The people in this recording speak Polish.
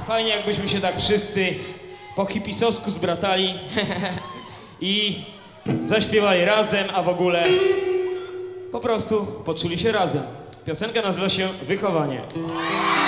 Fajnie jakbyśmy się tak wszyscy po hipisowsku zbratali i zaśpiewali razem, a w ogóle po prostu poczuli się razem. Piosenka nazywa się Wychowanie.